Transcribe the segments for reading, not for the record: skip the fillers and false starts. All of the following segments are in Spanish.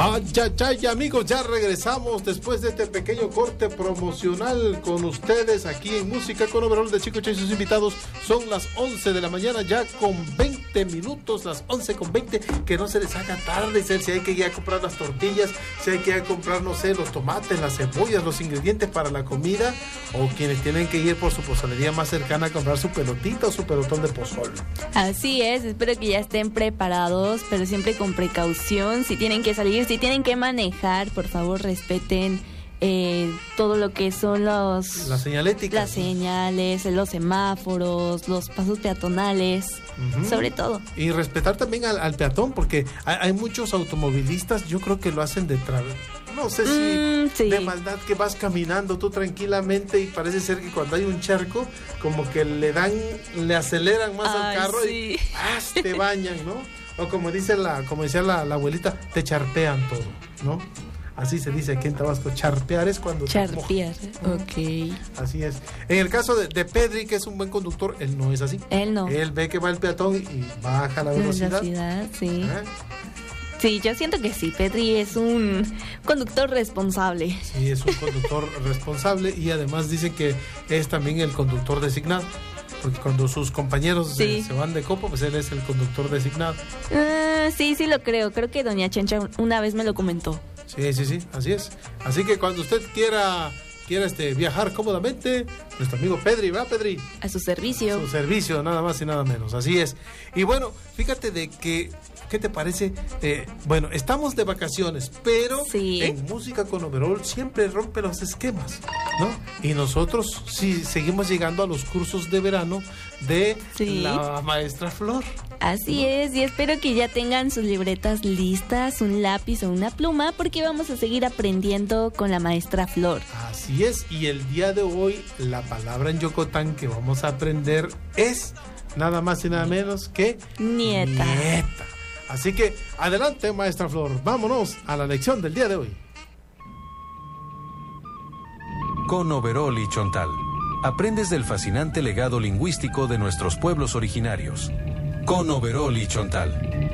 Ya, amigos, ya regresamos después de este pequeño corte promocional con ustedes aquí en Música con Overol de Chicoche y sus invitados. Son las 11 de la mañana ya con 20 minutos, las 11:20, que no se les haga tarde, si hay que ir a comprar las tortillas, si hay que ir a comprar, no sé, los tomates, las cebollas, los ingredientes para la comida, o quienes tienen que ir por su pozolería más cercana a comprar su pelotita o su pelotón de pozol. Así es, espero que ya estén preparados, pero siempre con precaución. Si tienen que salir, si tienen que manejar, por favor respeten todo lo que son las señaléticas, las señales, los semáforos, los pasos peatonales, sobre todo. Y respetar también al peatón, porque hay muchos automovilistas, yo creo que lo hacen de no sé si de maldad, que vas caminando tú tranquilamente y parece ser que cuando hay un charco, como que le aceleran más al carro y te bañan, ¿no? O como decía la abuelita, te charpean todo, ¿no? Así se dice aquí en Tabasco, charpear es cuando charpear, ok. Así es. En el caso de Pedri, que es un buen conductor, él no es así. Él no. Él ve que va el peatón y baja la velocidad. Sí. Sí, yo siento que sí, Pedri es un conductor responsable. Sí, es un conductor responsable y además dice que es también el conductor designado. Porque cuando sus compañeros se van de copa, pues él es el conductor designado. Sí lo creo. Creo que doña Chencha una vez me lo comentó. Sí, así es. Así que cuando usted quiera viajar cómodamente, nuestro amigo Pedri, ¿va, Pedri? A su servicio. A su servicio, nada más y nada menos, así es. Y bueno, fíjate de que, ¿qué te parece? Bueno, estamos de vacaciones, pero en Música con Overol siempre rompe los esquemas, ¿no? Y nosotros seguimos llegando a los cursos de verano de la maestra Flor. Así es, y espero que ya tengan sus libretas listas, un lápiz o una pluma, porque vamos a seguir aprendiendo con la maestra Flor. Así es, y el día de hoy la palabra en Yocotán que vamos a aprender es nada más y nada menos que nieta. Así que adelante, maestra Flor, vámonos a la lección del día de hoy. Con Overol y Chontal, aprendes del fascinante legado lingüístico de nuestros pueblos originarios. Con Overol y Chontal.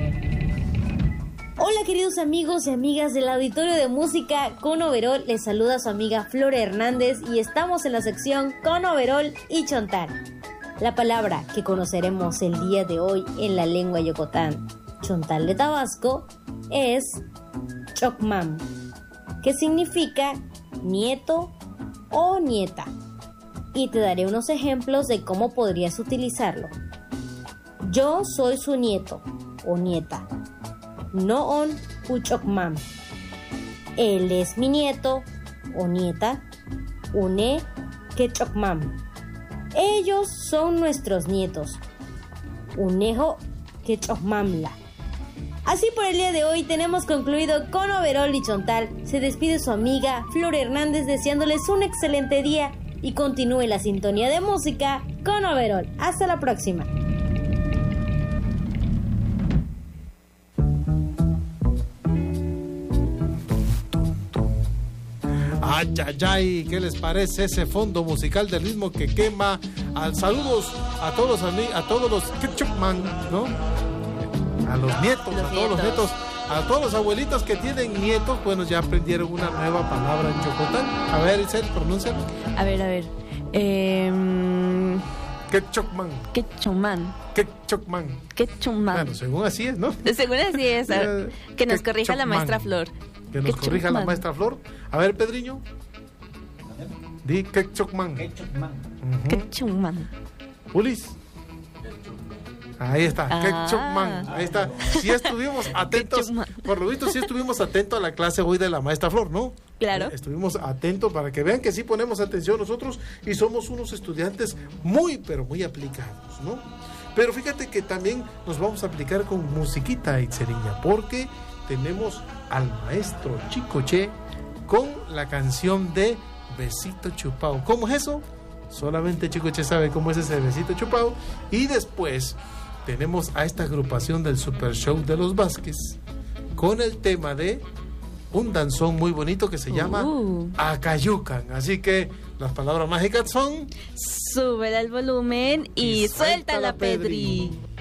Hola queridos amigos y amigas del auditorio de Música con Overol, les saluda su amiga Flor Hernández y estamos en la sección Con Overol y Chontal. La palabra que conoceremos el día de hoy en la lengua yocotán Chontal de Tabasco es chocmam, que significa nieto o nieta, y te daré unos ejemplos de cómo podrías utilizarlo. Yo soy su nieto o nieta. Noon uchokmam. Él es mi nieto o nieta. Une quechokmam. Ellos son nuestros nietos. Unejo quechokmamla. Así por el día de hoy tenemos concluido con Overol y Chontal. Se despide su amiga Flor Hernández deseándoles un excelente día y continúe la sintonía de Música con Overol. Hasta la próxima. Ay, ¿qué les parece ese fondo musical del ritmo que quema? Saludos a todos los Ketchupman, ¿no? A los nietos, todos los nietos, a todos los abuelitos que tienen nietos, bueno, ya aprendieron una nueva palabra en Yocotán. A ver, Isel, pronúncialo. A ver. Ketchupman. Bueno, según así es, ¿no? Según así es. Que nos corrija la maestra Flor. Que nos corrija la maestra Flor. A ver, Pedriño. Di Ketchupman. Ketchupman. Ulis. Ahí está, Ketchupman. Ahí está. Sí estuvimos atentos. Por lo visto, sí estuvimos atentos a la clase hoy de la maestra Flor, ¿no? Claro. Estuvimos atentos para que vean que sí ponemos atención nosotros y somos unos estudiantes muy, pero muy aplicados, ¿no? Pero fíjate que también nos vamos a aplicar con musiquita, Itzeriña, porque tenemos al maestro Chicoche con la canción de Besito Chupao. ¿Cómo es eso? Solamente Chicoche sabe cómo es ese Besito Chupao. Y después tenemos a esta agrupación del Super Show de los Vázquez con el tema de un danzón muy bonito que se llama Acayucan. Así que las palabras mágicas son: súbele el volumen y suéltala, Pedri.